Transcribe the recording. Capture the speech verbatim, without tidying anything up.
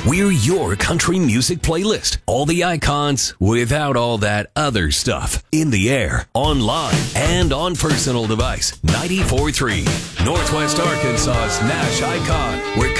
We're your country music playlist. All the icons without all that other stuff. In the air, online, and on personal device. ninety-four point three Northwest Arkansas's Nash Icon. Where